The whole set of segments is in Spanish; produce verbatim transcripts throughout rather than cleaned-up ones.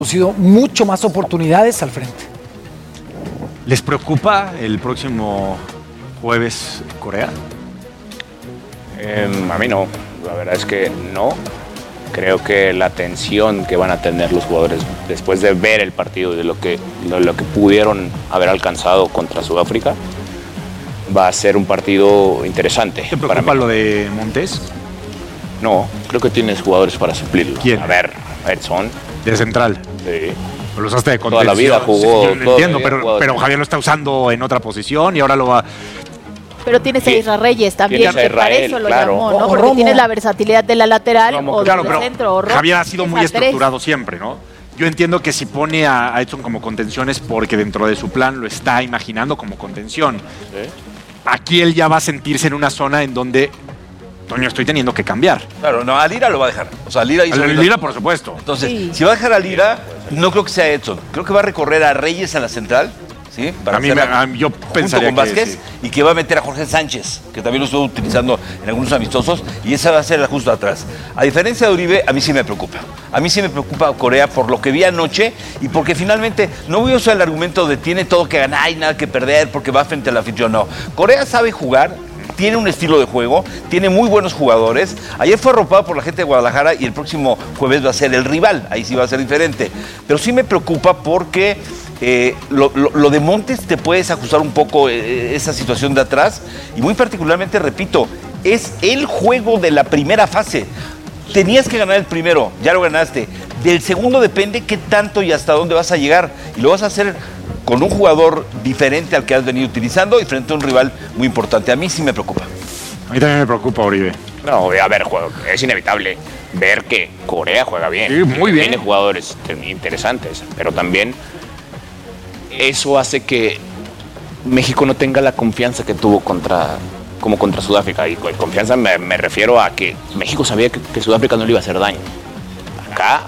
producido mucho más oportunidades al frente. ¿Les preocupa el próximo jueves Corea? Eh, a mí no, la verdad es que no. Creo que la tensión que van a tener los jugadores después de ver el partido, de lo que, de lo que pudieron haber alcanzado contra Sudáfrica, va a ser un partido interesante. ¿Te preocupa para mí. Lo de Montes? No, creo que tienes jugadores para suplirlo. ¿Quién? A ver, Edson. De central. Sí. Lo usaste de contención. Toda la vida jugó. Sí, lo entiendo, pero, pero Javier lo está usando en otra posición y ahora lo va... Pero tienes a Israel Reyes también, que Israel, para eso lo claro. llamó, ¿no? O Porque Romo. tienes la versatilidad de la lateral Romo, o claro, del pero centro. O Romo. Javier ha sido muy Tienes a tres. estructurado siempre, ¿no? Yo entiendo que si pone a Edson como contención es porque dentro de su plan lo está imaginando como contención. ¿Sí? Aquí él ya va a sentirse en una zona en donde, Toño, estoy teniendo que cambiar. Claro, no, a Lira lo va a dejar. O sea, Lira hizo A Lira, por supuesto. Entonces, Sí. si va a dejar a Lira, no creo que sea Edson. Creo que va a recorrer a Reyes en la central. ¿Sí? Para A mí me- a mí- yo pensaría con que Vázquez, sí. y que va a meter a Jorge Sánchez, que también lo estuvo utilizando en algunos amistosos, y esa va a ser el justo atrás. A diferencia de Uribe, a mí sí me preocupa. A mí sí me preocupa Corea por lo que vi anoche y porque finalmente no voy a usar el argumento de tiene todo que ganar y nada que perder porque va frente al anfitrión. No. Corea sabe jugar. Tiene un estilo de juego, tiene muy buenos jugadores. Ayer fue arropado por la gente de Guadalajara y el próximo jueves va a ser el rival. Ahí sí va a ser diferente. Pero sí me preocupa porque eh, lo, lo- lo de Montes te puedes ajustar un poco eh, esa situación de atrás. Y muy particularmente, repito, es el juego de la primera fase. Tenías que ganar el primero, ya lo ganaste. Del segundo depende qué tanto y hasta dónde vas a llegar. Y lo vas a hacer con un jugador diferente al que has venido utilizando y frente a un rival muy importante. A mí sí me preocupa. A mí también me preocupa Uribe. No, a ver, juego- es inevitable ver que Corea juega bien. Sí, muy bien. Tiene jugadores interesantes, pero también eso hace que México no tenga la confianza que tuvo contra, como contra Sudáfrica. Y con confianza me, me refiero a que México sabía que, que Sudáfrica no le iba a hacer daño. Acá,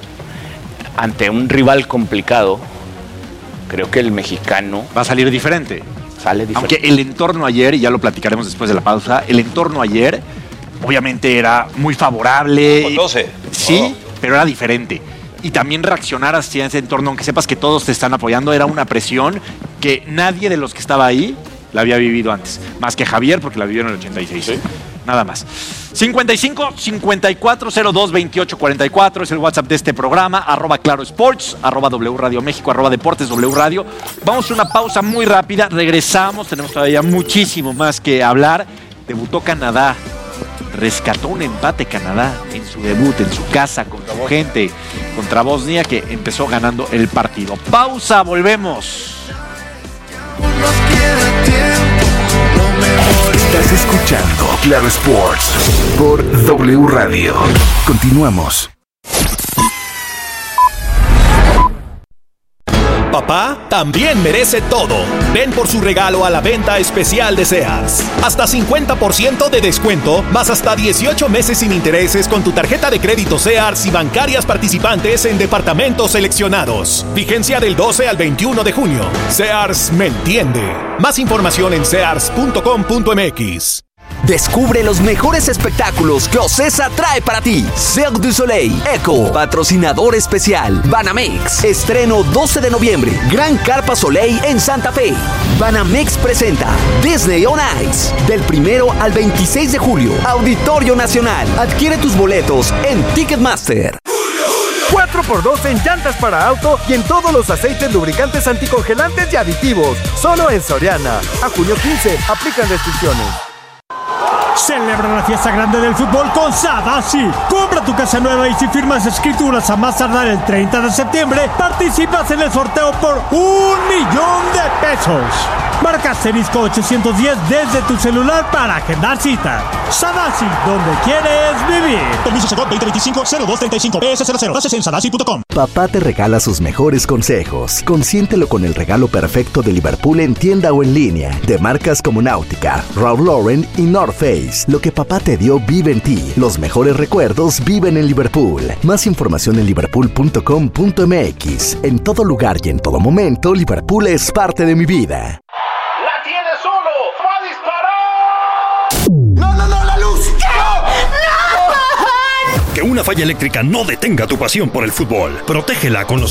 ante un rival complicado, creo que el mexicano Va a salir diferente. sale diferente. Aunque el entorno ayer, y ya lo platicaremos después de la pausa, el entorno ayer obviamente era muy favorable. Con doce. Sí, pero era diferente. Y también reaccionar hacia ese entorno, aunque sepas que todos te están apoyando, era una presión que nadie de los que estaba ahí la había vivido antes. Más que Javier, porque la vivió en el ochenta y seis. Sí. Nada más. cincuenta y cinco, cincuenta y cuatro, cero dos, veintiocho, cuarenta y cuatro es el WhatsApp de este programa. Arroba Claro Sports, arroba W Radio México, arroba Deportes W Radio. Vamos a una pausa muy rápida. Regresamos. Tenemos todavía muchísimo más que hablar. Debutó Canadá. Rescató un empate Canadá en su debut, en su casa, con su gente, contra Bosnia, que empezó ganando el partido. Pausa, volvemos. Estás escuchando Claro Sports por W Radio. Continuamos. Papá también merece todo. Ven por su regalo a la venta especial de Sears. Hasta cincuenta por ciento de descuento, más hasta dieciocho meses sin intereses con tu tarjeta de crédito Sears y bancarias participantes en departamentos seleccionados. Vigencia del doce al veintiuno de junio. Sears me entiende. Más información en sears punto com punto m x. Descubre los mejores espectáculos que Ocesa trae para ti. Cirque du Soleil, Eco, patrocinador especial, Banamex. Estreno doce de noviembre, Gran Carpa Soleil en Santa Fe. Banamex presenta Disney on Ice. Del primero al veintiséis de julio, Auditorio Nacional. Adquiere tus boletos en Ticketmaster. cuatro por dos en llantas para auto y en todos los aceites lubricantes anticongelantes y aditivos. Solo en Soriana. A junio quince, aplican restricciones. Celebra la fiesta grande del fútbol con Sadasi. Compra tu casa nueva y si firmas escrituras a más tardar el treinta de septiembre, participas en el sorteo por un millón de pesos. Marca asterisco ochocientos diez desde tu celular para agendar cita. Sadasi, donde quieres vivir. Permiso Segov veinte veinticinco cero dos treinta y cinco P S cero cero. Bases en sadasi punto com. Papá te regala sus mejores consejos. Consiéntelo con el regalo perfecto de Liverpool en tienda o en línea. De marcas como Náutica, Ralph Lauren y North Face. Lo que papá te dio vive en ti. Los mejores recuerdos viven en Liverpool. Más información en liverpool punto com punto m x. En todo lugar y en todo momento, Liverpool es parte de mi vida. ¡La tiene solo! ¡Va a disparar! ¡No, no, no! ¡La luz! Que Que una falla eléctrica no detenga tu pasión por el fútbol. Protégela con los